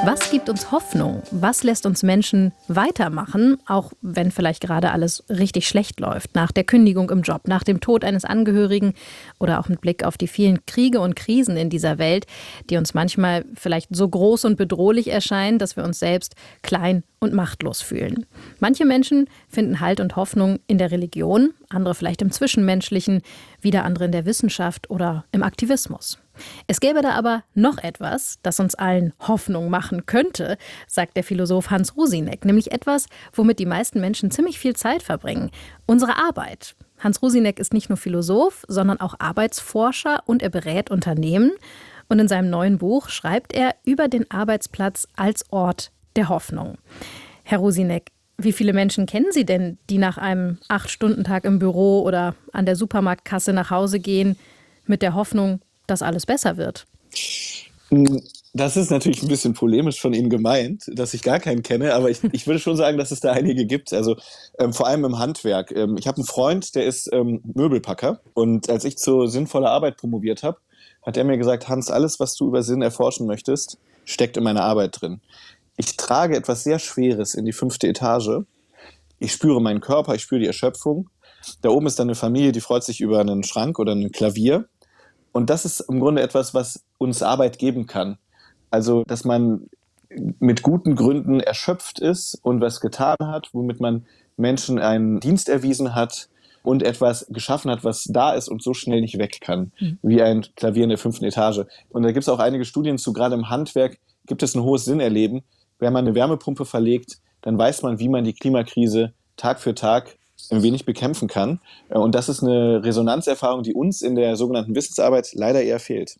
Was gibt uns Hoffnung? Was lässt uns Menschen weitermachen, auch wenn vielleicht gerade alles richtig schlecht läuft? Nach der Kündigung im Job, nach dem Tod eines Angehörigen oder auch mit Blick auf die vielen Kriege und Krisen in dieser Welt, die uns manchmal vielleicht so groß und bedrohlich erscheinen, dass wir uns selbst klein und machtlos fühlen. Manche Menschen finden Halt und Hoffnung in der Religion, andere vielleicht im Zwischenmenschlichen, wieder andere in der Wissenschaft oder im Aktivismus. Es gäbe da aber noch etwas, das uns allen Hoffnung machen könnte, sagt der Philosoph Hans Rusinek, nämlich etwas, womit die meisten Menschen ziemlich viel Zeit verbringen: unsere Arbeit. Hans Rusinek ist nicht nur Philosoph, sondern auch Arbeitsforscher und er berät Unternehmen. Und in seinem neuen Buch schreibt er über den Arbeitsplatz als Ort der Hoffnung. Herr Rusinek, wie viele Menschen kennen Sie denn, die nach einem 8-Stunden-Tag im Büro oder an der Supermarktkasse nach Hause gehen, mit der Hoffnung, dass alles besser wird? Das ist natürlich ein bisschen polemisch von Ihnen gemeint, dass ich gar keinen kenne, aber ich würde schon sagen, dass es da einige gibt. Also vor allem im Handwerk. Ich habe einen Freund, der ist Möbelpacker, und als ich zur sinnvoller Arbeit promoviert habe, hat er mir gesagt: Hans, alles, was du über Sinn erforschen möchtest, steckt in meiner Arbeit drin. Ich trage etwas sehr Schweres in die 5. Etage. Ich spüre meinen Körper, ich spüre die Erschöpfung. Da oben ist dann eine Familie, die freut sich über einen Schrank oder ein Klavier. Und das ist im Grunde etwas, was uns Arbeit geben kann. Also, dass man mit guten Gründen erschöpft ist und was getan hat, womit man Menschen einen Dienst erwiesen hat und etwas geschaffen hat, was da ist und so schnell nicht weg kann, wie ein Klavier in der 5. Etage. Und da gibt es auch einige Studien zu, gerade im Handwerk gibt es ein hohes Sinnerleben. Wenn man eine Wärmepumpe verlegt, dann weiß man, wie man die Klimakrise Tag für Tag ein wenig bekämpfen kann. Und das ist eine Resonanzerfahrung, die uns in der sogenannten Wissensarbeit leider eher fehlt.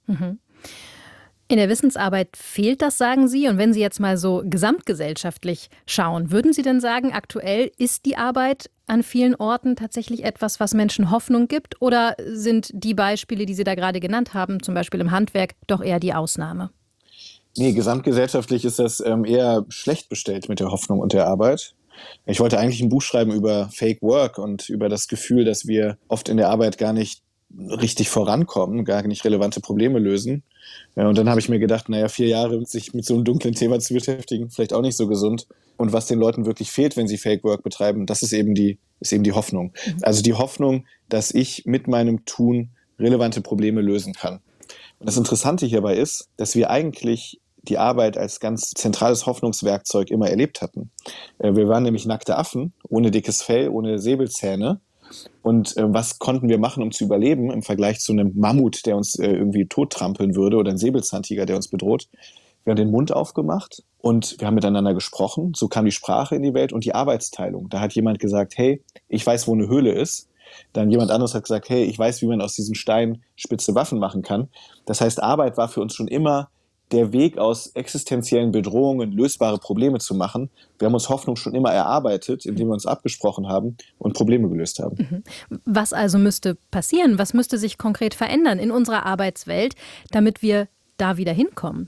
In der Wissensarbeit fehlt das, sagen Sie. Und wenn Sie jetzt mal so gesamtgesellschaftlich schauen, würden Sie denn sagen, aktuell ist die Arbeit an vielen Orten tatsächlich etwas, was Menschen Hoffnung gibt? Oder sind die Beispiele, die Sie da gerade genannt haben, zum Beispiel im Handwerk, doch eher die Ausnahme? Nee, gesamtgesellschaftlich ist das eher schlecht bestellt mit der Hoffnung und der Arbeit. Ich wollte eigentlich ein Buch schreiben über Fake Work und über das Gefühl, dass wir oft in der Arbeit gar nicht richtig vorankommen, gar nicht relevante Probleme lösen. Und dann habe ich mir gedacht, 4 Jahre sich mit so einem dunklen Thema zu beschäftigen, vielleicht auch nicht so gesund. Und was den Leuten wirklich fehlt, wenn sie Fake Work betreiben, das ist eben die Hoffnung. Also die Hoffnung, dass ich mit meinem Tun relevante Probleme lösen kann. Und das Interessante hierbei ist, dass wir eigentlich die Arbeit als ganz zentrales Hoffnungswerkzeug immer erlebt hatten. Wir waren nämlich nackte Affen, ohne dickes Fell, ohne Säbelzähne. Und was konnten wir machen, um zu überleben im Vergleich zu einem Mammut, der uns irgendwie tottrampeln würde, oder ein Säbelzahntiger, der uns bedroht? Wir haben den Mund aufgemacht und wir haben miteinander gesprochen. So kam die Sprache in die Welt und die Arbeitsteilung. Da hat jemand gesagt: hey, ich weiß, wo eine Höhle ist. Dann jemand anderes hat gesagt: hey, ich weiß, wie man aus diesen Steinen spitze Waffen machen kann. Das heißt, Arbeit war für uns schon immer der Weg aus existenziellen Bedrohungen, lösbare Probleme zu machen. Wir haben uns Hoffnung schon immer erarbeitet, indem wir uns abgesprochen haben und Probleme gelöst haben. Was also müsste passieren? Was müsste sich konkret verändern in unserer Arbeitswelt, damit wir da wieder hinkommen?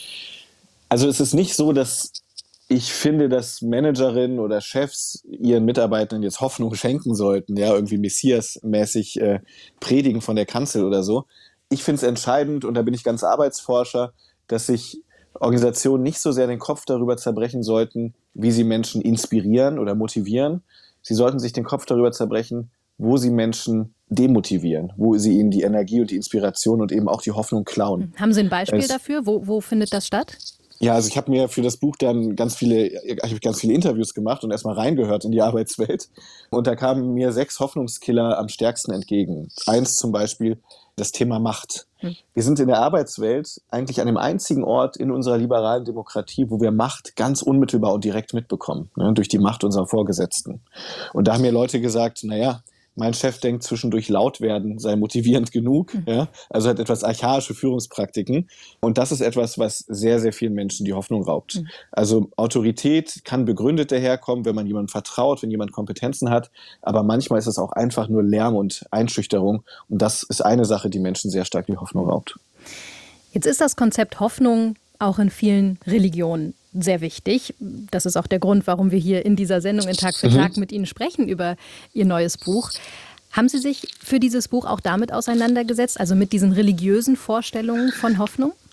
Also es ist nicht so, dass ich finde, dass Managerinnen oder Chefs ihren Mitarbeitern jetzt Hoffnung schenken sollten, ja, irgendwie Messias-mäßig predigen von der Kanzel oder so. Ich finde es entscheidend, und da bin ich ganz Arbeitsforscher, dass sich Organisationen nicht so sehr den Kopf darüber zerbrechen sollten, wie sie Menschen inspirieren oder motivieren. Sie sollten sich den Kopf darüber zerbrechen, wo sie Menschen demotivieren, wo sie ihnen die Energie und die Inspiration und eben auch die Hoffnung klauen. Haben Sie ein Beispiel dafür? Wo findet das statt? Ja, also ich habe mir für das Buch dann ganz viele Interviews gemacht und erstmal reingehört in die Arbeitswelt. Und da kamen mir 6 Hoffnungskiller am stärksten entgegen. 1 zum Beispiel, das Thema Macht. Wir sind in der Arbeitswelt eigentlich an dem einzigen Ort in unserer liberalen Demokratie, wo wir Macht ganz unmittelbar und direkt mitbekommen, ne, durch die Macht unserer Vorgesetzten. Und da haben mir Leute gesagt, mein Chef denkt, zwischendurch laut werden sei motivierend genug. Ja? Also hat etwas archaische Führungspraktiken. Und das ist etwas, was sehr, sehr vielen Menschen die Hoffnung raubt. Also Autorität kann begründet daherkommen, wenn man jemandem vertraut, wenn jemand Kompetenzen hat. Aber manchmal ist es auch einfach nur Lärm und Einschüchterung. Und das ist eine Sache, die Menschen sehr stark die Hoffnung raubt. Jetzt ist das Konzept Hoffnung auch in vielen Religionen sehr wichtig. Das ist auch der Grund, warum wir hier in dieser Sendung in Tag für Tag mit Ihnen sprechen über Ihr neues Buch. Haben Sie sich für dieses Buch auch damit auseinandergesetzt, also mit diesen religiösen Vorstellungen von Hoffnung?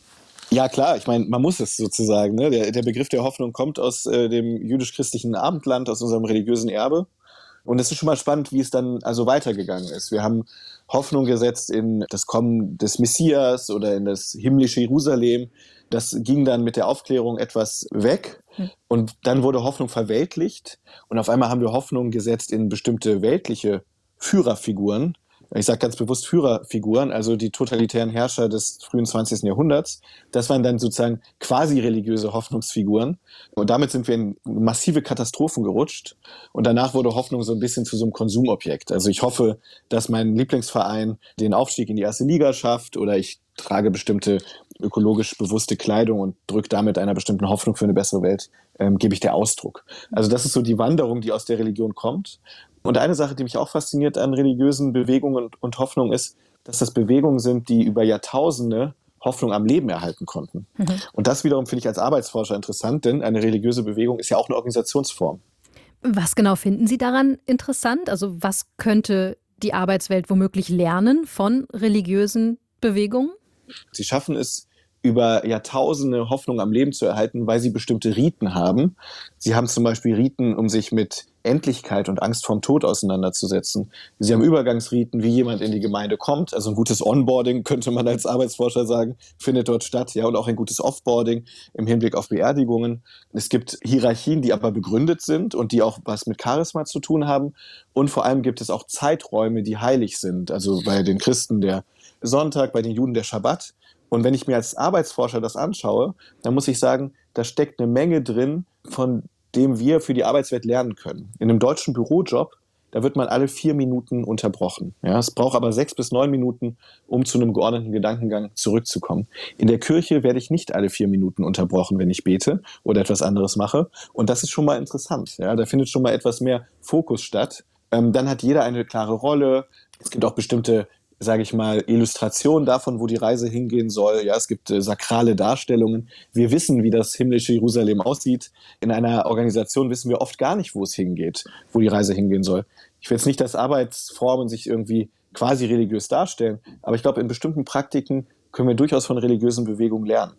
Ja, klar, ich meine, man muss es sozusagen. Ne? Der Begriff der Hoffnung kommt aus dem jüdisch-christlichen Abendland, aus unserem religiösen Erbe. Und es ist schon mal spannend, wie es dann also weitergegangen ist. Wir haben Hoffnung gesetzt in das Kommen des Messias oder in das himmlische Jerusalem. Das ging dann mit der Aufklärung etwas weg. Und dann wurde Hoffnung verweltlicht. Und auf einmal haben wir Hoffnung gesetzt in bestimmte weltliche Führerfiguren. Ich sage ganz bewusst Führerfiguren, also die totalitären Herrscher des frühen 20. Jahrhunderts. Das waren dann sozusagen quasi religiöse Hoffnungsfiguren. Und damit sind wir in massive Katastrophen gerutscht. Und danach wurde Hoffnung so ein bisschen zu so einem Konsumobjekt. Also ich hoffe, dass mein Lieblingsverein den Aufstieg in die erste Liga schafft, oder ich trage bestimmte ökologisch bewusste Kleidung und drücke damit einer bestimmten Hoffnung für eine bessere Welt, gebe ich der Ausdruck. Also das ist so die Wanderung, die aus der Religion kommt. Und eine Sache, die mich auch fasziniert an religiösen Bewegungen und Hoffnung ist, dass das Bewegungen sind, die über Jahrtausende Hoffnung am Leben erhalten konnten. Und das wiederum finde ich als Arbeitsforscher interessant, denn eine religiöse Bewegung ist ja auch eine Organisationsform. Was genau finden Sie daran interessant? Also was könnte die Arbeitswelt womöglich lernen von religiösen Bewegungen? Sie schaffen es, über Jahrtausende Hoffnung am Leben zu erhalten, weil sie bestimmte Riten haben. Sie haben zum Beispiel Riten, um sich mit Endlichkeit und Angst vorm Tod auseinanderzusetzen. Sie haben Übergangsriten, wie jemand in die Gemeinde kommt. Also ein gutes Onboarding, könnte man als Arbeitsforscher sagen, findet dort statt. Ja, und auch ein gutes Offboarding im Hinblick auf Beerdigungen. Es gibt Hierarchien, die aber begründet sind und die auch was mit Charisma zu tun haben. Und vor allem gibt es auch Zeiträume, die heilig sind. Also bei den Christen der Sonntag, bei den Juden der Schabbat. Und wenn ich mir als Arbeitsforscher das anschaue, dann muss ich sagen, da steckt eine Menge drin, von dem wir für die Arbeitswelt lernen können. In einem deutschen Bürojob, da wird man alle 4 Minuten unterbrochen. Ja, es braucht aber 6 bis 9 Minuten, um zu einem geordneten Gedankengang zurückzukommen. In der Kirche werde ich nicht alle 4 Minuten unterbrochen, wenn ich bete oder etwas anderes mache. Und das ist schon mal interessant. Ja, da findet schon mal etwas mehr Fokus statt. Dann hat jeder eine klare Rolle. Es gibt auch bestimmte, sage ich mal, Illustration davon, wo die Reise hingehen soll. Ja, es gibt sakrale Darstellungen. Wir wissen, wie das himmlische Jerusalem aussieht. In einer Organisation wissen wir oft gar nicht, wo es hingeht, wo die Reise hingehen soll. Ich will jetzt nicht, dass Arbeitsformen sich irgendwie quasi religiös darstellen, aber ich glaube, in bestimmten Praktiken können wir durchaus von religiösen Bewegungen lernen.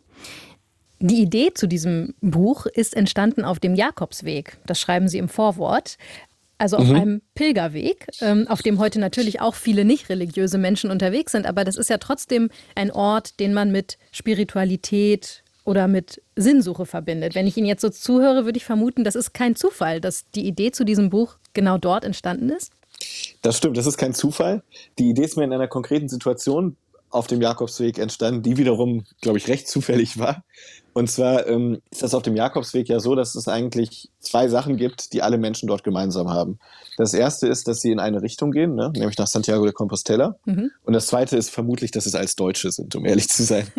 Die Idee zu diesem Buch ist entstanden auf dem Jakobsweg. Das schreiben Sie im Vorwort. Also auf einem Pilgerweg, auf dem heute natürlich auch viele nicht religiöse Menschen unterwegs sind. Aber das ist ja trotzdem ein Ort, den man mit Spiritualität oder mit Sinnsuche verbindet. Wenn ich Ihnen jetzt so zuhöre, würde ich vermuten, das ist kein Zufall, dass die Idee zu diesem Buch genau dort entstanden ist. Das stimmt, das ist kein Zufall. Die Idee ist mir in einer konkreten Situation auf dem Jakobsweg entstanden, die wiederum, glaube ich, recht zufällig war. Und zwar ist das auf dem Jakobsweg ja so, dass es eigentlich 2 Sachen gibt, die alle Menschen dort gemeinsam haben. Das erste ist, dass sie in eine Richtung gehen, ne? Nämlich nach Santiago de Compostela. Und das zweite ist vermutlich, dass es als Deutsche sind, um ehrlich zu sein.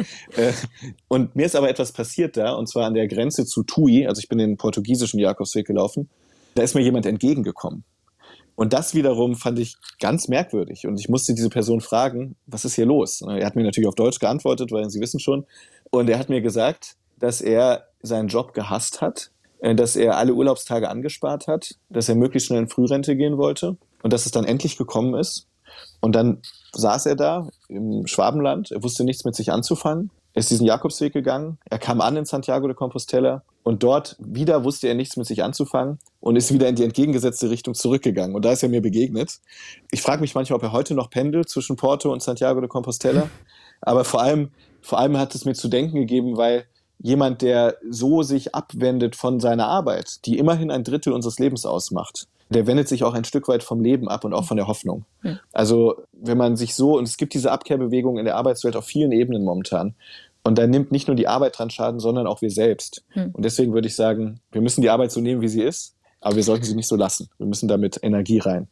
Und mir ist aber etwas passiert da, und zwar an der Grenze zu Tui, also ich bin den portugiesischen Jakobsweg gelaufen, da ist mir jemand entgegengekommen. Und das wiederum fand ich ganz merkwürdig. Und ich musste diese Person fragen, was ist hier los? Er hat mir natürlich auf Deutsch geantwortet, weil Sie wissen schon. Und er hat mir gesagt, dass er seinen Job gehasst hat, dass er alle Urlaubstage angespart hat, dass er möglichst schnell in Frührente gehen wollte und dass es dann endlich gekommen ist. Und dann saß er da im Schwabenland, er wusste nichts mit sich anzufangen, er ist diesen Jakobsweg gegangen, er kam an in Santiago de Compostela und dort wieder wusste er nichts mit sich anzufangen und ist wieder in die entgegengesetzte Richtung zurückgegangen. Und da ist er mir begegnet. Ich frage mich manchmal, ob er heute noch pendelt zwischen Porto und Santiago de Compostela. Aber vor allem hat es mir zu denken gegeben, weil jemand, der so sich abwendet von seiner Arbeit, die immerhin 1/3 unseres Lebens ausmacht, der wendet sich auch ein Stück weit vom Leben ab und auch von der Hoffnung. Also wenn man sich so, und es gibt diese Abkehrbewegung in der Arbeitswelt auf vielen Ebenen momentan, und da nimmt nicht nur die Arbeit dran Schaden, sondern auch wir selbst. Und deswegen würde ich sagen, wir müssen die Arbeit so nehmen, wie sie ist, aber wir sollten sie nicht so lassen. Wir müssen damit Energie rein.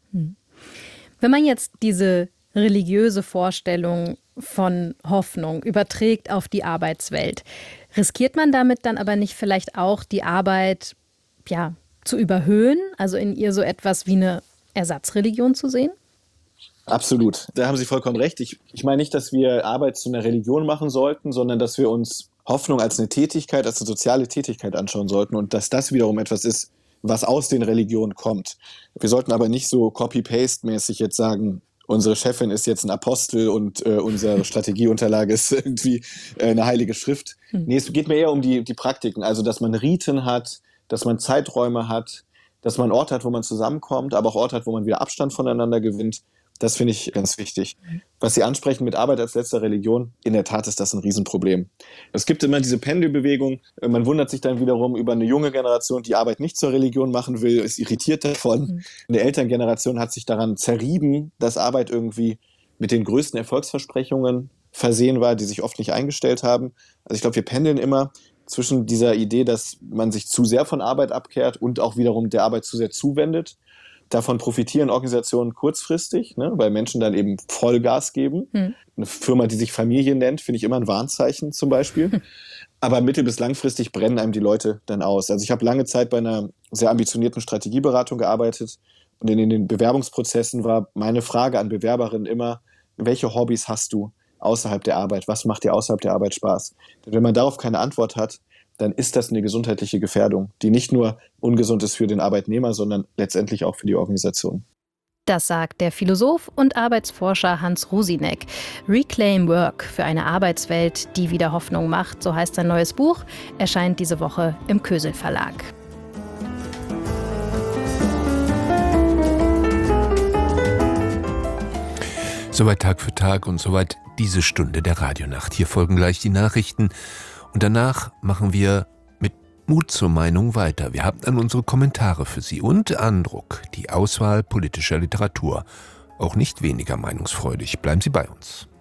Wenn man jetzt diese religiöse Vorstellung von Hoffnung überträgt auf die Arbeitswelt, riskiert man damit dann aber nicht vielleicht auch die Arbeit, ja, zu überhöhen, also in ihr so etwas wie eine Ersatzreligion zu sehen? Absolut, da haben Sie vollkommen recht. Ich meine nicht, dass wir Arbeit zu einer Religion machen sollten, sondern dass wir uns Hoffnung als eine Tätigkeit, als eine soziale Tätigkeit anschauen sollten und dass das wiederum etwas ist, was aus den Religionen kommt. Wir sollten aber nicht so Copy-Paste-mäßig jetzt sagen, unsere Chefin ist jetzt ein Apostel und unsere Strategieunterlage ist irgendwie eine heilige Schrift. Nee, es geht mir eher um die Praktiken, also dass man Riten hat, dass man Zeiträume hat, dass man einen Ort hat, wo man zusammenkommt, aber auch Ort hat, wo man wieder Abstand voneinander gewinnt. Das finde ich ganz wichtig. Was Sie ansprechen mit Arbeit als letzter Religion, in der Tat ist das ein Riesenproblem. Es gibt immer diese Pendelbewegung. Man wundert sich dann wiederum über eine junge Generation, die Arbeit nicht zur Religion machen will, ist irritiert davon. Eine Elterngeneration hat sich daran zerrieben, dass Arbeit irgendwie mit den größten Erfolgsversprechungen versehen war, die sich oft nicht eingestellt haben. Also ich glaube, wir pendeln immer zwischen dieser Idee, dass man sich zu sehr von Arbeit abkehrt und auch wiederum der Arbeit zu sehr zuwendet. Davon profitieren Organisationen kurzfristig, ne, weil Menschen dann eben Vollgas geben. Eine Firma, die sich Familie nennt, finde ich immer ein Warnzeichen zum Beispiel. Aber mittel- bis langfristig brennen einem die Leute dann aus. Also ich habe lange Zeit bei einer sehr ambitionierten Strategieberatung gearbeitet und in den Bewerbungsprozessen war meine Frage an Bewerberinnen immer, welche Hobbys hast du außerhalb der Arbeit? Was macht dir außerhalb der Arbeit Spaß? Denn wenn man darauf keine Antwort hat, dann ist das eine gesundheitliche Gefährdung, die nicht nur ungesund ist für den Arbeitnehmer, sondern letztendlich auch für die Organisation. Das sagt der Philosoph und Arbeitsforscher Hans Rusinek. Reclaim Work für eine Arbeitswelt, die wieder Hoffnung macht, so heißt sein neues Buch, erscheint diese Woche im Kösel Verlag. Soweit Tag für Tag und soweit diese Stunde der Radionacht. Hier folgen gleich die Nachrichten. Und danach machen wir mit Mut zur Meinung weiter. Wir haben dann unsere Kommentare für Sie und Andruck, die Auswahl politischer Literatur. Auch nicht weniger meinungsfreudig. Bleiben Sie bei uns.